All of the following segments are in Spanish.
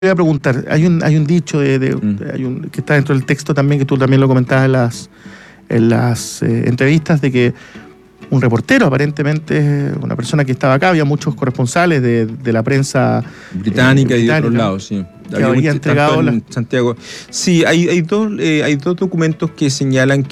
a preguntar, hay un dicho que está dentro del texto también, que tú también lo comentabas en las entrevistas, de que un reportero, aparentemente, una persona que estaba acá, había muchos corresponsales de la prensa británica y de otros lados, sí. Que había entregado en Santiago. Sí, hay dos documentos que señalan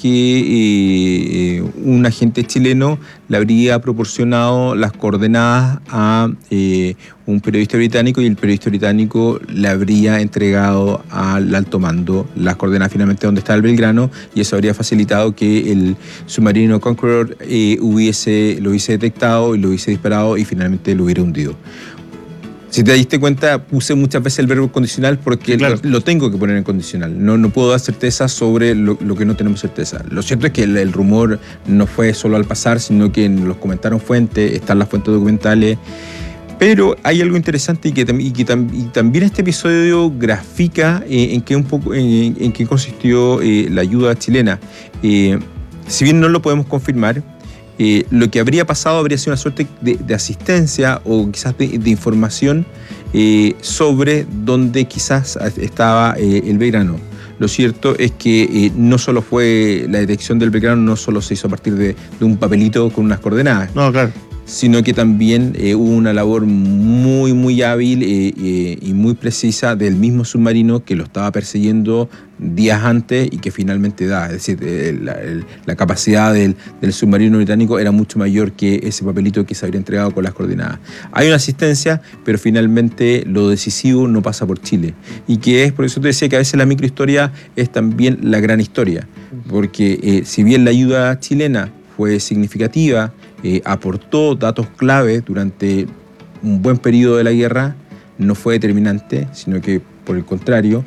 que un agente chileno le habría proporcionado las coordenadas a un periodista británico, y el periodista británico le habría entregado al alto mando las coordenadas finalmente donde está el Belgrano, y eso habría facilitado que el submarino Conqueror lo hubiese detectado y lo hubiese disparado y finalmente lo hubiera hundido. Si te diste cuenta, puse muchas veces el verbo condicional porque claro, lo tengo que poner en condicional. No puedo dar certeza sobre lo que no tenemos certeza. Lo cierto es que el rumor no fue solo al pasar, sino que nos comentaron fuentes, están las fuentes documentales. Pero hay algo interesante y también este episodio grafica en qué consistió la ayuda chilena. Si bien no lo podemos confirmar, lo que habría pasado habría sido una suerte de asistencia o quizás de información sobre dónde quizás estaba el Belgrano. Lo cierto es que no solo fue la detección del Belgrano, no solo se hizo a partir de un papelito con unas coordenadas. No, claro. Sino que también hubo una labor muy, muy hábil y muy precisa del mismo submarino que lo estaba persiguiendo días antes y que finalmente da. Es decir, la capacidad del submarino británico era mucho mayor que ese papelito que se habría entregado con las coordenadas. Hay una asistencia, pero finalmente lo decisivo no pasa por Chile. Y que es, por eso te decía que a veces la microhistoria es también la gran historia. Porque si bien la ayuda chilena fue significativa, aportó datos clave durante un buen periodo de la guerra, no fue determinante, sino que por el contrario,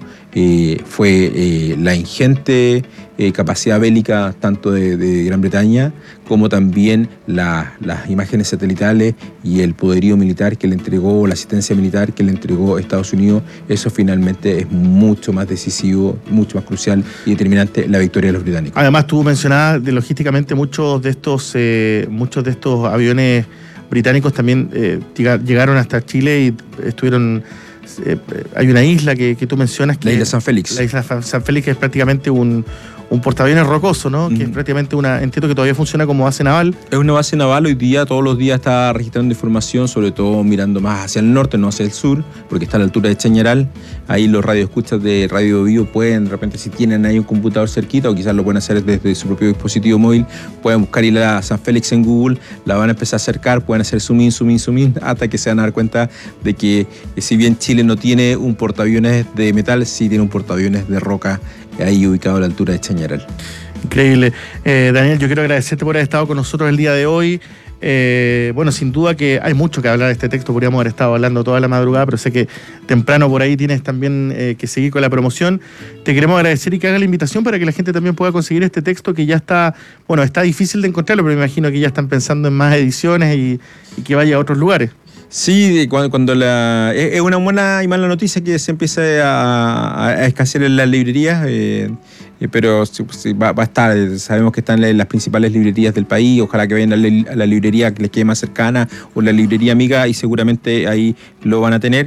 fue la ingente capacidad bélica tanto de Gran Bretaña como también las imágenes satelitales y el poderío militar que le entregó, la asistencia militar que le entregó Estados Unidos. Eso finalmente es mucho más decisivo, mucho más crucial y determinante la victoria de los británicos. Además, tú mencionabas logísticamente muchos de estos aviones británicos también llegaron hasta Chile y estuvieron... hay una isla que tú mencionas, que la isla San Félix. La isla San Félix, que es prácticamente un portaaviones rocoso, ¿no? Que es prácticamente entiendo que todavía funciona como base naval. Es una base naval, hoy día, todos los días está registrando información, sobre todo mirando más hacia el norte, no hacia el sur, porque está a la altura de Chañaral. Ahí los radioescuchas de Radio Bio pueden, de repente, si tienen ahí un computador cerquita, o quizás lo pueden hacer desde su propio dispositivo móvil, pueden buscar Isla San Félix en Google, la van a empezar a acercar, pueden hacer zoom in, hasta que se van a dar cuenta de que si bien Chile no tiene un portaaviones de metal, sí tiene un portaaviones de roca ahí ubicado a la altura de Chañaral. Increíble. Daniel, yo quiero agradecerte por haber estado con nosotros el día de hoy. Bueno, sin duda que hay mucho que hablar de este texto, podríamos haber estado hablando toda la madrugada, pero sé que temprano por ahí tienes también que seguir con la promoción. Te queremos agradecer y que haga la invitación para que la gente también pueda conseguir este texto, que ya está, bueno, está difícil de encontrarlo, pero me imagino que ya están pensando en más ediciones y que vaya a otros lugares. Sí, cuando es una buena y mala noticia que se empiece a escasear en las librerías, pero sí, va a estar. Sabemos que están en las principales librerías del país. Ojalá que vayan a la librería que les quede más cercana o la librería amiga, y seguramente ahí lo van a tener.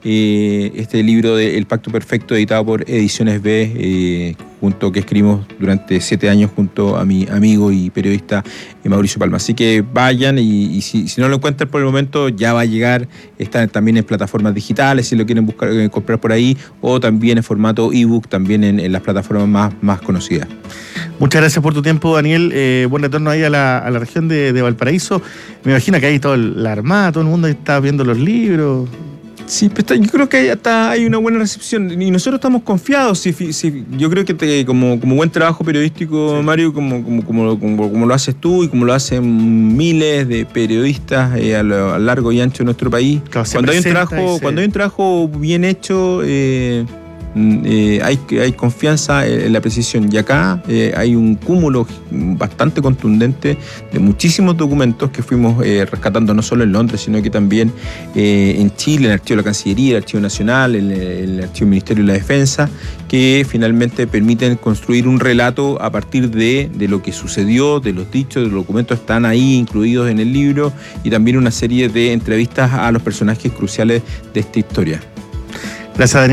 Este libro de El Pacto Perfecto, editado por Ediciones B, que escribimos durante 7 años junto a mi amigo y periodista Mauricio Palma. Así que vayan, y si no lo encuentran por el momento, ya va a llegar. Está también en plataformas digitales si lo quieren buscar, comprar por ahí, o también en formato ebook, también en las plataformas más conocidas. Muchas gracias por tu tiempo, Daniel. Buen retorno ahí a la región de Valparaíso. Me imagino que ahí toda la Armada, todo el mundo está viendo los libros. Sí, pero yo creo que hay una buena recepción y nosotros estamos confiados. Yo creo que como buen trabajo periodístico, sí, Mario, como lo haces tú y como lo hacen miles de periodistas a lo largo y ancho de nuestro país, claro, cuando hay un trabajo bien hecho, hay confianza en la precisión, y acá hay un cúmulo bastante contundente de muchísimos documentos que fuimos rescatando no solo en Londres, sino que también en Chile, en el Archivo de la Cancillería, el Archivo Nacional, el Archivo del Ministerio de la Defensa, que finalmente permiten construir un relato a partir de lo que sucedió, de los dichos, de los documentos están ahí incluidos en el libro, y también una serie de entrevistas a los personajes cruciales de esta historia. Gracias, Daniel.